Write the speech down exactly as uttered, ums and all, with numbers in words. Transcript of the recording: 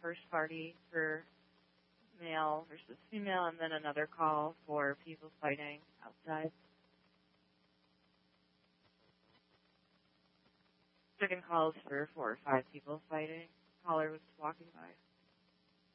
first party for male versus female, and then another call for people fighting outside. Second call is for four or five people fighting. Caller was walking by.